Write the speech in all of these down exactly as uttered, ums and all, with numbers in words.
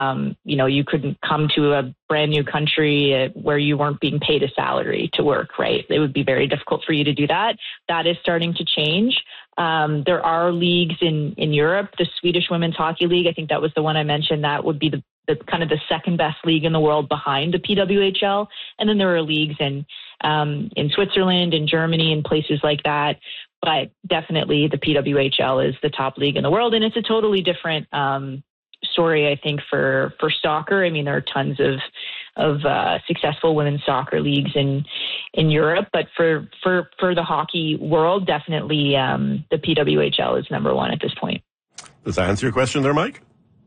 Um, you know, you couldn't come to a brand new country uh, where you weren't being paid a salary to work, right? It would be very difficult for you to do that. That is starting to change. Um, there are leagues in, in Europe, the Swedish Women's Hockey League. I think that was the one I mentioned. That would be the, the kind of the second best league in the world behind the P W H L. And then there are leagues in, um, in Switzerland and Germany and places like that. But definitely the P W H L is the top league in the world. And it's a totally different, um, story, I think, for, for soccer. I mean, there are tons of of uh, successful women's soccer leagues in in Europe, but for for, for the hockey world, definitely um, the P W H L is number one at this point. Does that answer your question there, Mike?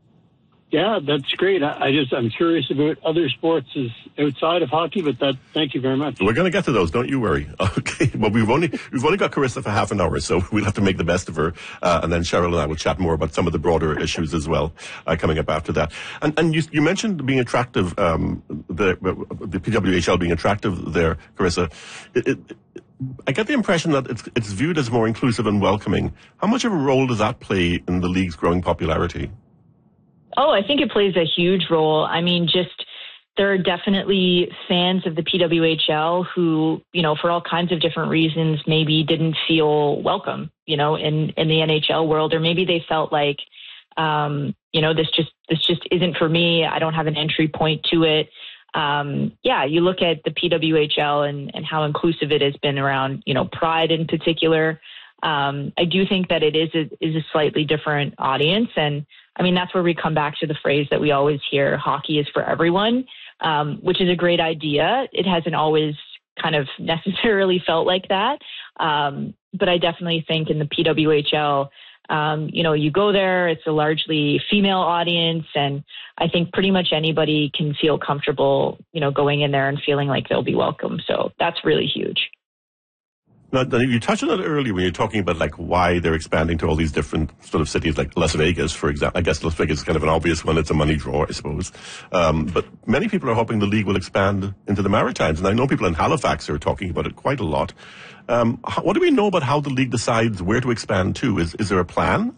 Yeah, that's great. I, I just, I'm curious about other sports is outside of hockey, but that, thank you very much. We're going to get to those, don't you worry. Okay, well, we've only, we've only got Carissa for half an hour, so we'll have to make the best of her. Uh, and then Cheryl and I will chat more about some of the broader issues as well, uh, coming up after that. And, and you, you mentioned being attractive, um, the, the P W H L being attractive there, Carissa. It, it, I get the impression that it's, it's viewed as more inclusive and welcoming. How much of a role does that play in the league's growing popularity? Oh, I think it plays a huge role. I mean, just there are definitely fans of the P W H L who, you know, for all kinds of different reasons, maybe didn't feel welcome, you know, in, in the N H L world, or maybe they felt like, um, you know, this just, this just isn't for me. I don't have an entry point to it. Um, yeah, you look at the P W H L and, and how inclusive it has been around, you know, Pride in particular. Um, I do think that it is a, is a slightly different audience. And I mean, that's where we come back to the phrase that we always hear, hockey is for everyone, um, which is a great idea. It hasn't always kind of necessarily felt like that. Um, but I definitely think in the P W H L, um, you know, you go there, it's a largely female audience. And I think pretty much anybody can feel comfortable, you know, going in there and feeling like they'll be welcome. So that's really huge. Now, you touched on it earlier when you're talking about like why they're expanding to all these different sort of cities, like Las Vegas, for example. I guess Las Vegas is kind of an obvious one. It's a money draw, I suppose. Um, but many people are hoping the league will expand into the Maritimes. And I know people in Halifax are talking about it quite a lot. Um, how, what do we know about how the league decides where to expand to? Is, is there a plan?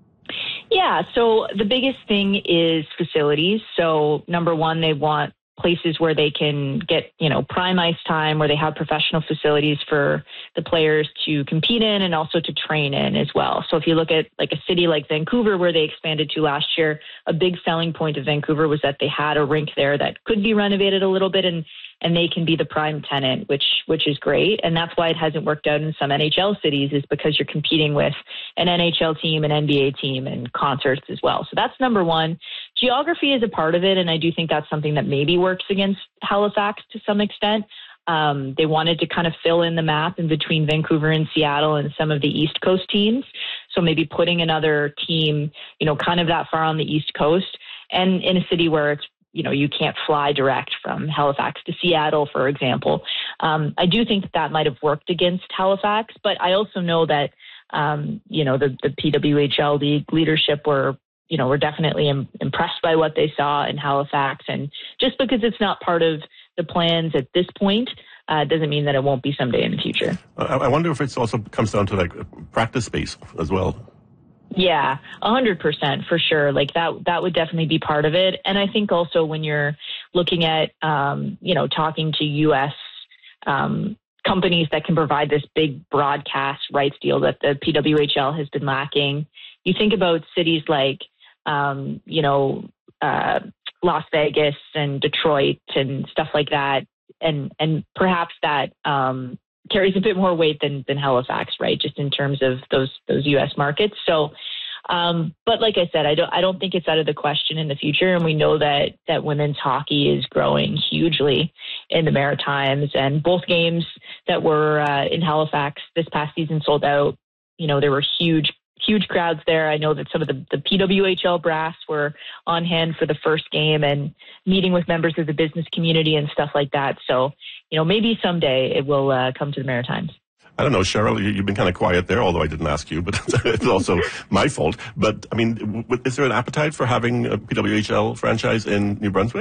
Yeah, so the biggest thing is facilities. So number one, they want places where they can get, you know, prime ice time, where they have professional facilities for the players to compete in and also to train in as well. So if you look at like a city like Vancouver, where they expanded to last year, a big selling point of Vancouver was that they had a rink there that could be renovated a little bit, and and they can be the prime tenant, which which is great. And that's why it hasn't worked out in some N H L cities, is because you're competing with an N H L team, an N B A team, and concerts as well. So that's number one. Geography is a part of it, and I do think that's something that maybe works against Halifax to some extent. Um, they wanted to kind of fill in the map in between Vancouver and Seattle and some of the East Coast teams. So maybe putting another team, you know, kind of that far on the East Coast, and in a city where it's, you know, you can't fly direct from Halifax to Seattle, for example. Um, I do think that that might have worked against Halifax, but I also know that, um, you know, the, the P W H L league leadership were, you know, were definitely im- impressed by what they saw in Halifax. And just because it's not part of the plans at this point, uh, doesn't mean that it won't be someday in the future. I, I wonder if it also comes down to like practice space as well. Yeah, a hundred percent for sure. Like that, that would definitely be part of it. And I think also when you're looking at, um, you know, talking to U S um, companies that can provide this big broadcast rights deal that the P W H L has been lacking, you think about cities like, um, you know, uh, Las Vegas and Detroit and stuff like that. And, and perhaps that, um, carries a bit more weight than, than Halifax, right? Just in terms of those, those U S markets. So, um, but like I said, I don't, I don't think it's out of the question in the future. And we know that, that women's hockey is growing hugely in the Maritimes, and both games that were, uh, in Halifax this past season sold out. You know, there were huge, huge crowds there. I know that some of the, the P W H L brass were on hand for the first game and meeting with members of the business community and stuff like that. So, you know, maybe someday it will uh, come to the Maritimes. I don't know, Cheryl, you, you've been kind of quiet there, although I didn't ask you, but it's also my fault. But, I mean, w- is there an appetite for having a P W H L franchise in New Brunswick?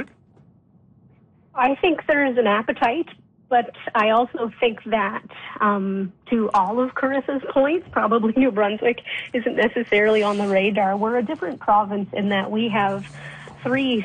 I think there is an appetite, but I also think that, um, to all of Carissa's points, probably New Brunswick isn't necessarily on the radar. We're a different province in that we have three